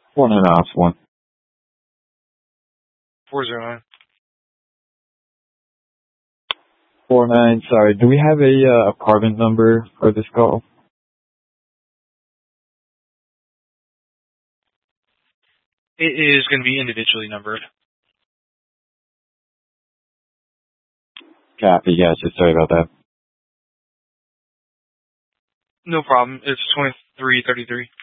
One and off one. 409. 49. Sorry, do we have a apartment number for this call? It is going to be individually numbered. Copy. Yes. Sorry about that. No problem. It's 2333.